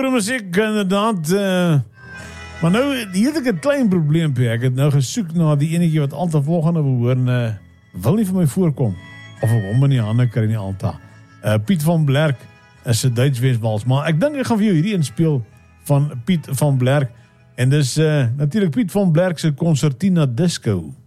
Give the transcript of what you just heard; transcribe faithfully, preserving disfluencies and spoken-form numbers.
Muziek inderdaad. Uh, maar nou, hier het ek 'n klein probleempie. Ek het nou gesoek na die enetjie wat altyd volgende wil hoor en uh, wil nie vir my voorkom. Of ek hom in die hande kry nie altyd. Uh, Piet van Blerk is 'n Duits Weswals, maar ek dink ek gaan vir jou hierdie inspeel van Piet van Blerk. En dis uh, natuurlik Piet van Blerk se Concertina Disco.